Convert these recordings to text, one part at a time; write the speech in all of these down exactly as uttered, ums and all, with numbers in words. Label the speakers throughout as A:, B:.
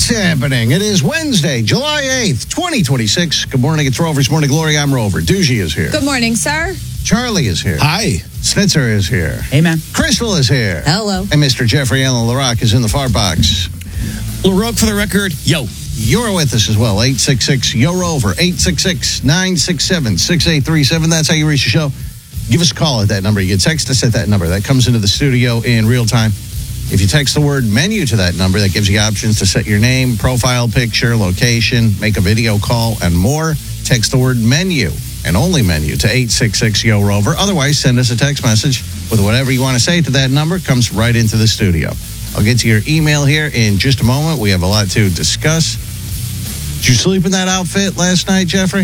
A: What's happening? It is Wednesday, July eighth, twenty twenty-six. Good morning. It's Rover's Morning Glory. I'm Rover. Doogie is here.
B: Good morning, sir.
A: Charlie is here.
C: Hi.
A: Snitzer is here.
C: Hey, man.
A: Crystal is here.
B: Hello.
A: And Mister Jeffrey Allen LaRock is in the far box.
C: LaRock for the record. Yo.
A: You're with us as well. eight six six, Y O R O V E R. eight six six, nine six seven, six eight three seven. That's how you reach the show. Give us a call at that number. You can text us at that number. That comes into the studio in real time. If you text the word menu to that number, that gives you options to set your name, profile picture, location, make a video call, and more. Text the word menu and only menu to eight six six, Y O R O V E R. Otherwise, send us a text message with whatever you want to say to that number. It comes right into the studio. I'll get to your email here in just a moment. We have a lot to discuss. Did you sleep in that outfit last night, Jeffrey?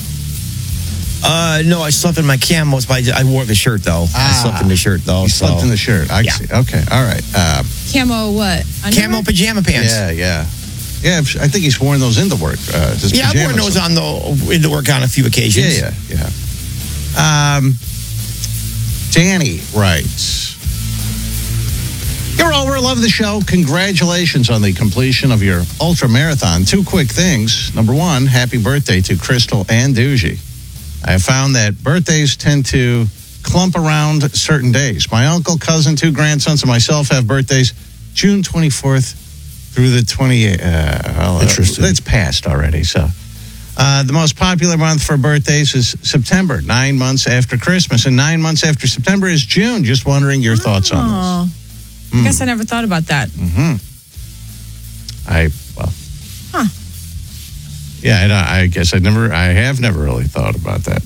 C: Uh, no, I slept in my camos, but I, I wore the shirt, though.
A: Ah,
C: I slept in the shirt, though.
A: You slept
C: so.
A: in the shirt. I
C: Yeah.
A: see. Okay. All right. Uh,
B: Camo what? Underwear?
C: Camo pajama pants.
A: yeah, yeah. Yeah, I think he's worn those into work. Uh, his
C: Yeah, I've worn
A: pajamas.
C: those on the, into work on a few occasions.
A: Yeah, yeah, yeah. Um, Danny writes, "You're over. Love the show. Congratulations on the completion of your ultra marathon. Two quick things. Number one, happy birthday to Crystal and Doogie. I have found that birthdays tend to clump around certain days. My uncle, cousin, two grandsons, and myself have birthdays June twenty-fourth through the twenty-eighth. Uh, well,
C: Interesting.
A: Uh, that's passed already, so... Uh, the most popular month for birthdays is September, nine months after Christmas. And nine months after September is June. Just wondering your thoughts on this.
B: I guess I never thought about that.
A: Mm-hmm. I, well.
B: Huh.
A: Yeah, I, I guess I never, I have never really thought about that.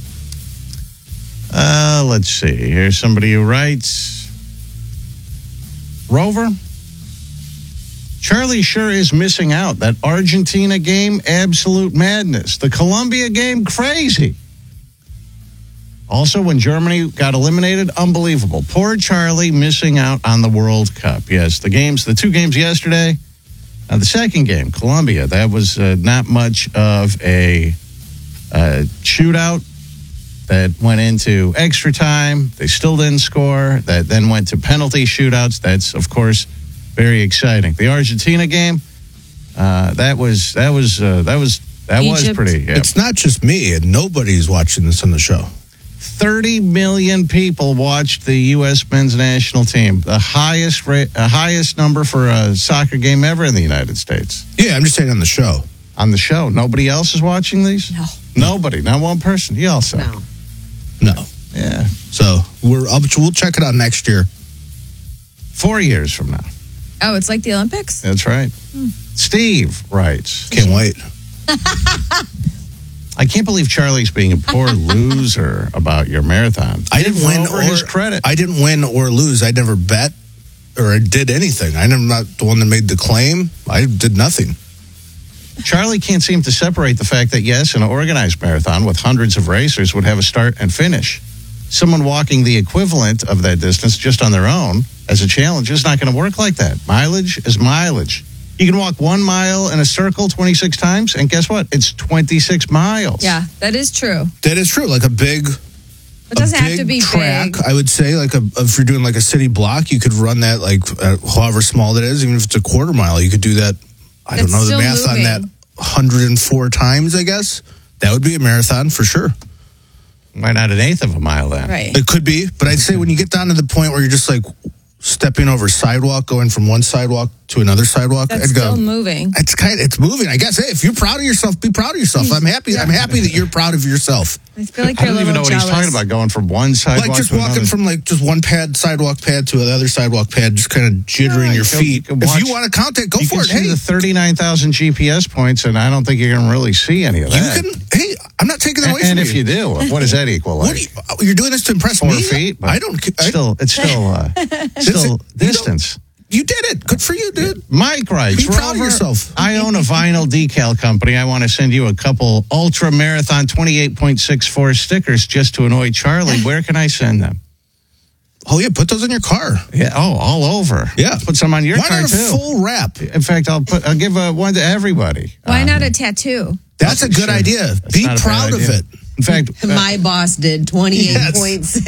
A: Uh, let's see. Here's somebody who writes, Rover, Charlie sure is missing out. That Argentina game, absolute madness. The Colombia game, crazy. Also, when Germany got eliminated, unbelievable. Poor Charlie missing out on the World Cup. Yes, the games, the two games yesterday. Uh, the second game, Colombia, that was uh, not much of a uh, shootout that went into extra time. They still didn't score. That then went to penalty shootouts. That's, of course, very exciting. The Argentina game, uh, that was that was uh, that was that was
B: Egypt.
A: pretty. Yeah.
D: It's not just me, and nobody's watching this on the show.
A: thirty million people watched the U S men's national team, the highest rate, uh, highest number for a soccer game ever in the United States.
D: Yeah, I'm just saying on the show.
A: On the show, nobody else is watching these?
B: No.
A: Nobody, not one person. You also.
B: No.
D: No.
A: Yeah.
D: So we're I'll, we'll check it out next year.
A: Four years from now.
B: Oh, it's like the Olympics?
A: That's right.
B: Hmm.
A: Steve writes,
D: Can't wait.
A: I can't believe Charlie's being a poor loser about your marathon.
D: I didn't
A: Give
D: win
A: Rover
D: or
A: his credit.
D: I didn't win or lose. I never bet or did anything. I'm not the one that made the claim. I did nothing.
A: Charlie can't seem to separate the fact that, yes, an organized marathon with hundreds of racers would have a start and finish. Someone walking the equivalent of that distance just on their own as a challenge is not going to work like that. Mileage is mileage. You can walk one mile in a circle twenty-six times, and guess what? It's twenty-six miles.
B: Yeah, that is true.
D: That is true. Like a big,
B: It doesn't
D: a big
B: have to be
D: track.
B: big.
D: I would say, like a if you're doing like a city block, you could run that like uh, however small that is. Even if it's a quarter mile, you could do that. I
B: That's
D: don't know the
B: still
D: math on
B: moving.
D: that. one hundred four times, I guess. That would be a marathon for sure.
A: Why not an eighth of a mile then?
B: Right.
D: It could be, but I'd say when you get down to the point where you're just like stepping over sidewalk, going from one sidewalk to another sidewalk,
B: That's
D: I'd go.
B: still moving.
D: It's kind of, it's moving. I guess. Hey, if you're proud of yourself, be proud of yourself. I'm happy. I'm happy that you're proud of yourself.
B: I feel like
A: I
B: you're
A: don't
B: a
A: even know
B: little
A: what
B: jealous.
A: he's talking about, going from one sidewalk
D: Like just
A: to
D: walking
A: another.
D: from like just one pad sidewalk pad to the other sidewalk pad, just kind of jittering
A: Yeah,
D: your
A: you can-
D: feet.
A: you can
D: If
A: watch-
D: you want to count it, go
A: you
D: for
A: can
D: it.
A: see
D: Hey,
A: the thirty-nine thousand G P S points, and I don't think you're going to really see any of
D: you
A: that.
D: can. Hey, I'm not taking that away
A: and
D: from
A: if you do, what does that equal?
D: What
A: Like?
D: do you, oh, you're doing this to impress
A: Four
D: me?
A: feet? But
D: I don't. I,
A: Still, it's still, uh, still
D: it. You
A: distance.
D: You did it. Good for you, dude.
A: Mike writes,
D: Be proud of
A: Rover,
D: yourself.
A: I own a vinyl decal company. I want to send you a couple Ultra Marathon twenty-eight point six four stickers just to annoy Charlie. Where can I send them?
D: Oh yeah, put those in your car.
A: Yeah. Oh, all over.
D: Yeah.
A: Put some on your
D: Why
A: car
D: not a
A: too.
D: full wrap?
A: In fact, I'll put. I'll give a one to everybody.
B: Why
A: Um,
B: not a tattoo?
D: That's a good
A: Sure.
D: idea.
A: That's
D: Be
A: not a bad
D: proud of
A: idea.
D: it.
A: In fact, uh,
E: My boss did twenty-eight
D: Yes.
E: points.